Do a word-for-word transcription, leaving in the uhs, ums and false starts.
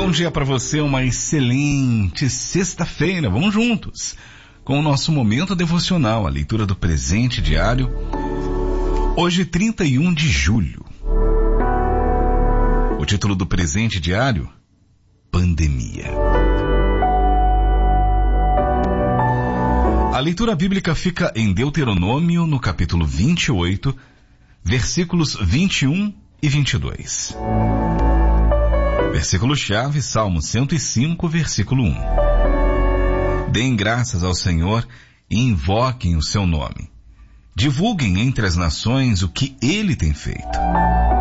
Bom dia para você, uma excelente sexta-feira. Vamos juntos com o nosso momento devocional, a leitura do presente diário. Hoje, trinta e um de julho. O título do presente diário: Pandemia. A leitura bíblica fica em Deuteronômio, no capítulo vinte e oito, versículos vinte e um e vinte e dois. Versículo-chave, Salmo cento e cinco, versículo um. Deem graças ao Senhor e invoquem o seu nome. Divulguem entre as nações o que ele tem feito.